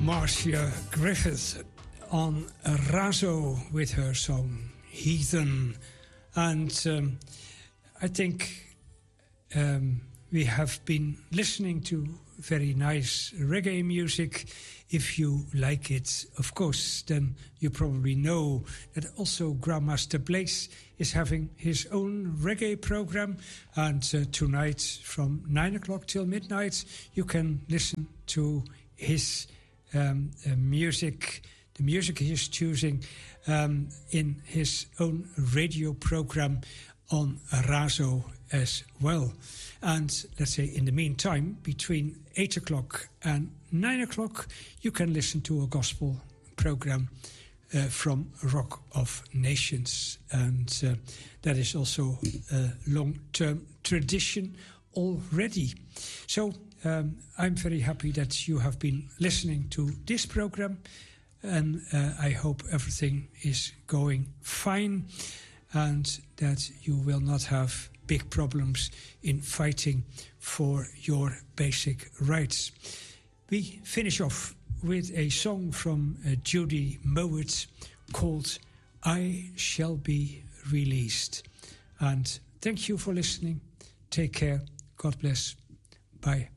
Marcia Griffith on Razo with her song Heathen. And I think we have been listening to very nice reggae music. If you like it, of course, then you probably know that also Grandmaster Blaze is having his own reggae program. And tonight from 9 o'clock till midnight, you can listen to his music, the music he's choosing in his own radio program on Razo as well. And let's say in the meantime, between 8 o'clock and 9 o'clock, you can listen to a gospel program from Rock of Nations. And that is also a long-term tradition already. So I'm very happy that you have been listening to this program. And I hope everything is going fine and that you will not have big problems in fighting for your basic rights. We finish off with a song from Judy Mowat called I Shall Be Released. And thank you for listening. Take care. God bless. Bye.